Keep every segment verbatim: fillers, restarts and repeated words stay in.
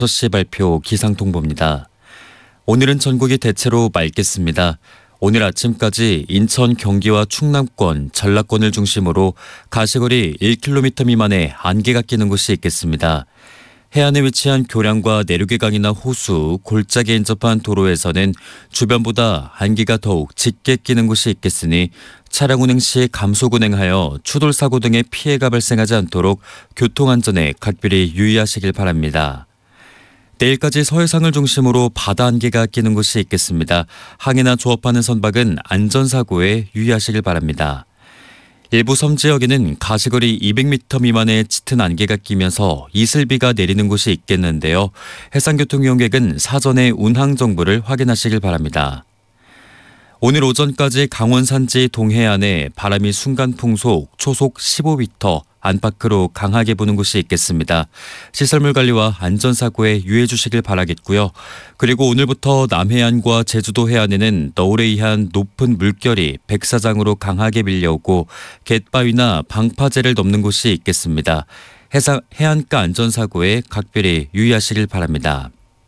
여섯 시 발표 기상통보입니다. 오늘은 전국이 대체로 맑겠습니다. 오늘 아침까지 인천, 경기와 충남권, 전라권을 중심으로 가시거리 일 킬로미터 미만의 안개가 끼는 곳이 있겠습니다. 해안에 위치한 교량과 내륙의 강이나 호수, 골짜기에 인접한 도로에서는 주변보다 안개가 더욱 짙게 끼는 곳이 있겠으니 차량 운행 시 감속 운행하여 추돌 사고 등의 피해가 발생하지 않도록 교통안전에 각별히 유의하시길 바랍니다. 내일까지 서해상을 중심으로 바다 안개가 끼는 곳이 있겠습니다. 항해나 조업하는 선박은 안전사고에 유의하시길 바랍니다. 일부 섬 지역에는 가시거리 이백 미터 미만의 짙은 안개가 끼면서 이슬비가 내리는 곳이 있겠는데요. 해상교통이용객은 사전에 운항 정보를 확인하시길 바랍니다. 오늘 오전까지 강원 산지 동해안에 바람이 순간 풍속 초속 십오 미터 안팎으로 강하게 부는 곳이 있겠습니다. 시설물 관리와 안전사고에 유의해 주시길 바라겠고요. 그리고 오늘부터 남해안과 제주도 해안에는 너울에 의한 높은 물결이 백사장으로 강하게 밀려오고 갯바위나 방파제를 넘는 곳이 있겠습니다. 해상, 해안가 안전사고에 각별히 유의하시길 바랍니다.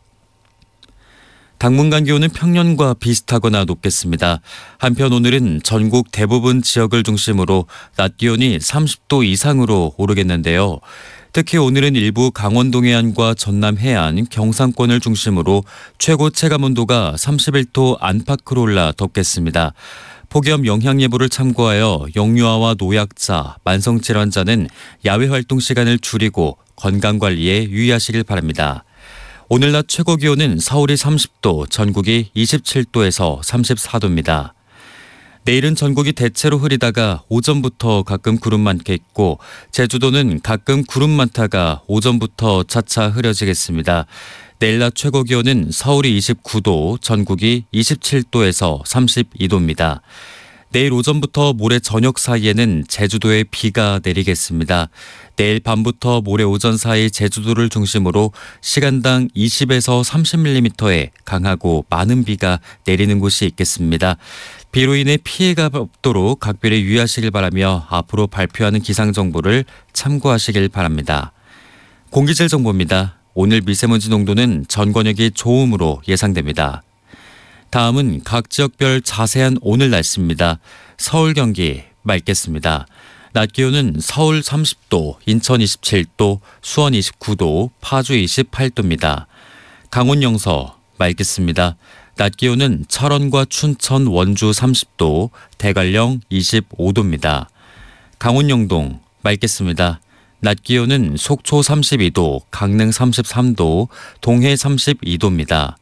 당분간 기온은 평년과 비슷하거나 높겠습니다. 한편 오늘은 전국 대부분 지역을 중심으로 낮 기온이 삼십 도 이상으로 오르겠는데요. 특히 오늘은 일부 강원 동해안과 전남 해안, 경상권을 중심으로 최고 체감온도가 삼십일 도 안팎으로 올라 덥겠습니다. 폭염 영향 예보를 참고하여 영유아와 노약자, 만성질환자는 야외 활동 시간을 줄이고 건강관리에 유의하시길 바랍니다. 오늘 낮 최고 기온은 서울이 삼십 도, 전국이 이십칠 도에서 삼십사 도입니다. 내일은 전국이 대체로 흐리다가 오전부터 가끔 구름 많겠고 제주도는 가끔 구름 많다가 오전부터 차차 흐려지겠습니다. 내일 낮 최고 기온은 서울이 이십구 도, 전국이 이십칠 도에서 삼십이 도입니다. 내일 오전부터 모레 저녁 사이에는 제주도에 비가 내리겠습니다. 내일 밤부터 모레 오전 사이 제주도를 중심으로 시간당 이십에서 삼십 밀리미터의 강하고 많은 비가 내리는 곳이 있겠습니다. 비로 인해 피해가 없도록 각별히 유의하시길 바라며 앞으로 발표하는 기상정보를 참고하시길 바랍니다. 공기질 정보입니다. 오늘 미세먼지 농도는 전 권역이 좋음으로 예상됩니다. 다음은 각 지역별 자세한 오늘 날씨입니다. 서울, 경기 맑겠습니다. 낮 기온은 서울 삼십 도, 인천 이십칠 도, 수원 이십구 도, 파주 이십팔 도입니다. 강원 영서 맑겠습니다. 낮 기온은 철원과 춘천, 원주 삼십 도, 대관령 이십오 도입니다. 강원 영동 맑겠습니다. 낮 기온은 속초 삼십이 도, 강릉 삼십삼 도, 동해 삼십이 도입니다.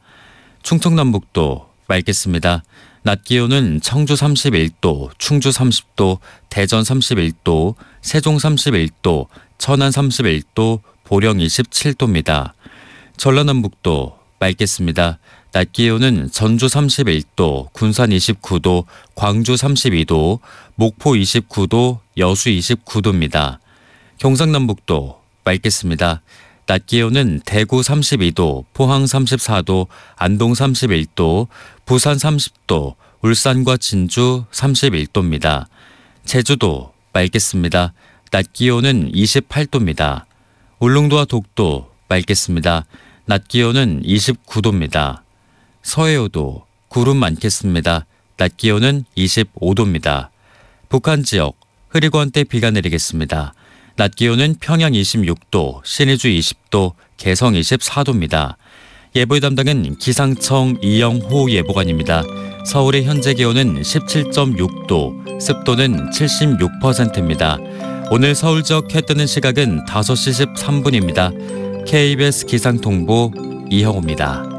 충청남북도 맑겠습니다. 낮 기온은 청주 삼십일 도, 충주 삼십 도, 대전 삼십일 도, 세종 삼십일 도, 천안 삼십일 도, 보령 이십칠 도입니다. 전라남북도 맑겠습니다. 낮 기온은 전주 삼십일 도, 군산 이십구 도, 광주 삼십이 도, 목포 이십구 도, 여수 이십구 도입니다. 경상남북도 맑겠습니다. 낮 기온은 대구 삼십이 도, 포항 삼십사 도, 안동 삼십일 도, 부산 삼십 도, 울산과 진주 삼십일 도입니다. 제주도 맑겠습니다. 낮 기온은 이십팔 도입니다. 울릉도와 독도 맑겠습니다. 낮 기온은 이십구 도입니다. 서해오도 구름 많겠습니다. 낮 기온은 이십오 도입니다. 북한 지역 흐리고 한때 비가 내리겠습니다. 낮 기온은 평양 이십육 도, 신의주 이십 도, 개성 이십사 도입니다. 예보의 담당은 기상청 이영호 예보관입니다. 서울의 현재 기온은 십칠 점 육 도, 습도는 칠십육 퍼센트입니다. 오늘 서울 지역 해 뜨는 시각은 다섯 시 십삼 분입니다. 케이비에스 기상통보 이형호입니다.